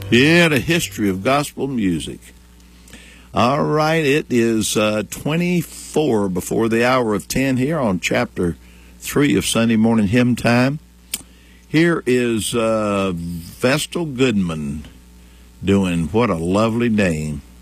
Yeah, the history of gospel music. All right, it is 24 before the hour of 10 here on Chapter 3 of Sunday Morning Hymn Time. Here is Vestal Goodman doing What a Lovely Name.